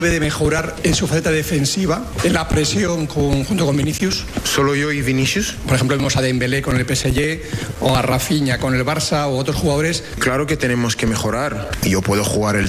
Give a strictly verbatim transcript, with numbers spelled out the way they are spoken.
debe de mejorar en su faceta defensiva, en la presión con, junto con Vinicius. ¿Solo yo y Vinicius? Por ejemplo, vimos a Dembélé con el P S G, o a Rafinha con el Barça, o otros jugadores. Claro que tenemos que mejorar. Yo puedo jugar el